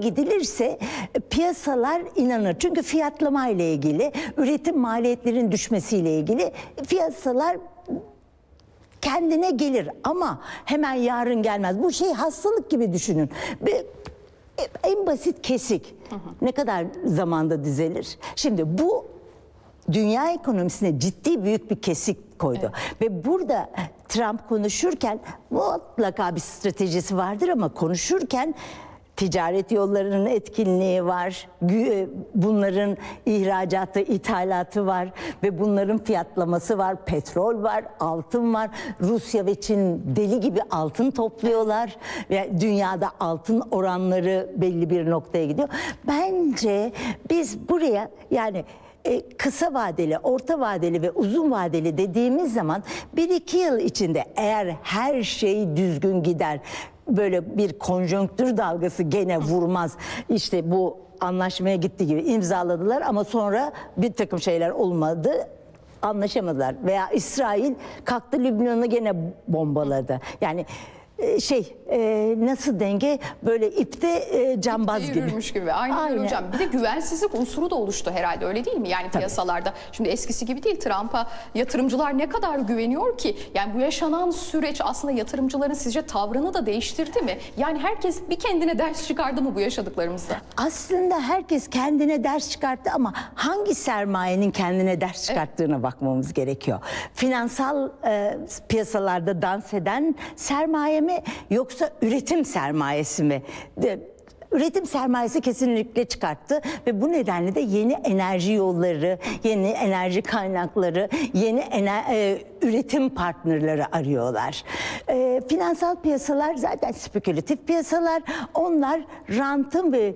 gidilirse piyasalar inanır. Çünkü fiyatlama ile ilgili, üretim maliyetlerinin düşmesiyle ilgili piyasalar kendine gelir ama hemen yarın gelmez. Bu şey hastalık gibi düşünün. En basit kesik ne kadar zamanda düzelir? Şimdi bu dünya ekonomisine ciddi büyük bir kesik koydu. Evet. Ve burada Trump konuşurken mutlaka bir stratejisi vardır ama konuşurken ticaret yollarının etkinliği var, bunların ihracatı, ithalatı var ve bunların fiyatlaması var, petrol var, altın var. Rusya ve Çin deli gibi altın topluyorlar ve dünyada altın oranları belli bir noktaya gidiyor. Bence biz buraya yani kısa vadeli, orta vadeli ve uzun vadeli dediğimiz zaman 1-2 yıl içinde eğer her şey düzgün gider, böyle bir konjonktür dalgası gene vurmaz. İşte bu anlaşmaya gitti gibi imzaladılar ama sonra bir takım şeyler olmadı. Anlaşamadılar. Veya İsrail kalktı Lübnan'ı gene bombaladı. Yani nasıl denge böyle ipte cambaz gibi. Yürürmüş gibi. Aynen hocam. Bir de güvensizlik unsuru da oluştu herhalde, öyle değil mi? Yani piyasalarda. Şimdi eskisi gibi değil. Trump'a yatırımcılar ne kadar güveniyor ki? Yani bu yaşanan süreç aslında yatırımcıların sizce tavrını da değiştirdi mi? Yani herkes bir kendine ders çıkardı mı bu yaşadıklarımızda? Aslında herkes kendine ders çıkarttı ama hangi sermayenin kendine ders çıkarttığına bakmamız gerekiyor. Finansal piyasalarda dans eden sermaye mi yoksa üretim sermayesi mi? Üretim sermayesi kesinlikle çıkarttı ve bu nedenle de yeni enerji yolları, yeni enerji kaynakları, yeni üretim partnerleri arıyorlar. Finansal piyasalar zaten spekülatif piyasalar. Onlar rantın ve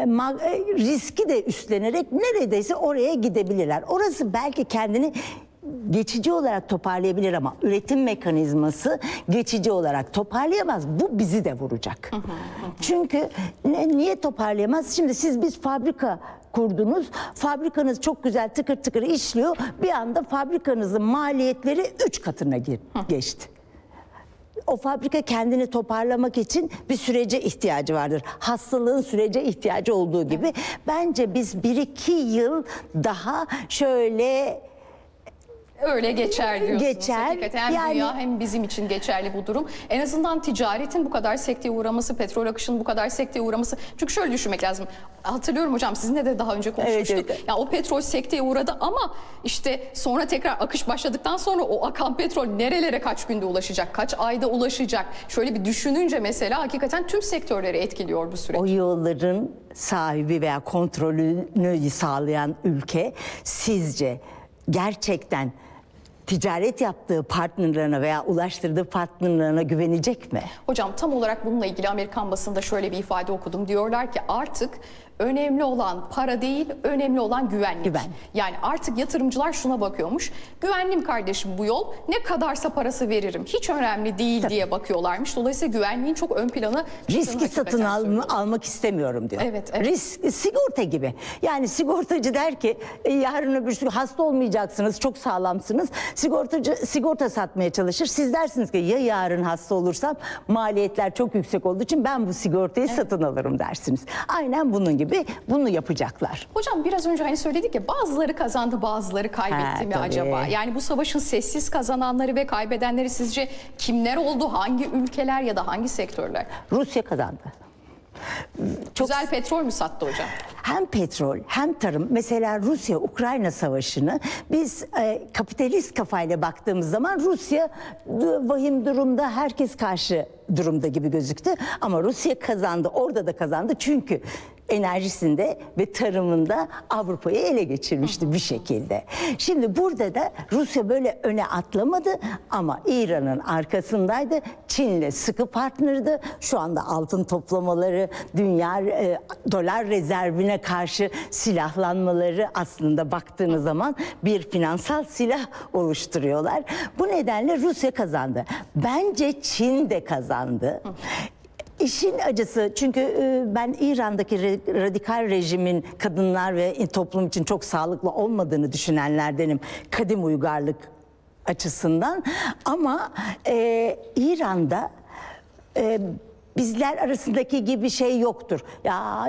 riski de üstlenerek neredeyse oraya gidebilirler. Orası belki kendini geçici olarak toparlayabilir ama üretim mekanizması geçici olarak toparlayamaz. Bu bizi de vuracak. Çünkü niye toparlayamaz? Şimdi biz fabrika kurdunuz. Fabrikanız çok güzel tıkır tıkır işliyor. Bir anda fabrikanızın maliyetleri 3 katına geçti. O fabrika kendini toparlamak için bir sürece ihtiyacı vardır. Hastalığın sürece ihtiyacı olduğu gibi. Bence biz 1-2 yıl daha şöyle öyle geçer diyorsunuz. Geçer. Hakikaten hem yani, dünya hem bizim için geçerli bu durum. En azından ticaretin bu kadar sekteye uğraması, petrol akışının bu kadar sekteye uğraması. Çünkü şöyle düşünmek lazım. Hatırlıyorum hocam, sizinle de daha önce konuşmuştuk. Evet. Ya o petrol sekteye uğradı ama işte sonra tekrar akış başladıktan sonra o akan petrol nerelere kaç günde ulaşacak, kaç ayda ulaşacak? Şöyle bir düşününce mesela hakikaten tüm sektörleri etkiliyor bu süreç. O yolların sahibi veya kontrolünü sağlayan ülke sizce gerçekten ticaret yaptığı partnerlerine veya ulaştırdığı partnerlerine güvenecek mi? Hocam tam olarak bununla ilgili Amerikan basında şöyle bir ifade okudum. Diyorlar ki artık önemli olan para değil, önemli olan güvenlik. Yani artık yatırımcılar şuna bakıyormuş. Güvenlim kardeşim bu yol. Ne kadarsa parası veririm. Hiç önemli değil diye bakıyorlarmış. Dolayısıyla güvenliğin çok ön plana çıktığını riski satın almak istemiyorum diyor. Evet. Risk, sigorta gibi. Yani sigortacı der ki yarın öbür gün hasta olmayacaksınız, çok sağlamsınız. Sigortacı sigorta satmaya çalışır. Siz dersiniz ki ya yarın hasta olursam maliyetler çok yüksek olduğu için ben bu sigortayı satın alırım dersiniz. Aynen bunun gibi. Bunu yapacaklar. Hocam biraz önce hani söyledik ya, bazıları kazandı, bazıları kaybetti mi acaba? Yani bu savaşın sessiz kazananları ve kaybedenleri sizce kimler oldu? Hangi ülkeler ya da hangi sektörler? Rusya kazandı. Çok güzel petrol mü sattı hocam? Hem petrol hem tarım. Mesela Rusya-Ukrayna savaşını biz kapitalist kafayla baktığımız zaman Rusya vahim durumda, herkes karşı durumda gibi gözüktü. Ama Rusya kazandı, orada da kazandı çünkü enerjisinde ve tarımında Avrupa'yı ele geçirmişti bir şekilde. Şimdi burada da Rusya böyle öne atlamadı ama İran'ın arkasındaydı. Çin'le sıkı partnerdi. Şu anda altın toplamaları, dünya dolar rezervine karşı silahlanmaları aslında baktığınız zaman bir finansal silah oluşturuyorlar. Bu nedenle Rusya kazandı. Bence Çin de kazandı. İşin acısı çünkü ben İran'daki radikal rejimin kadınlar ve toplum için çok sağlıklı olmadığını düşünenlerdenim kadim uygarlık açısından. Ama İran'da bizler arasındaki gibi şey yoktur. Ya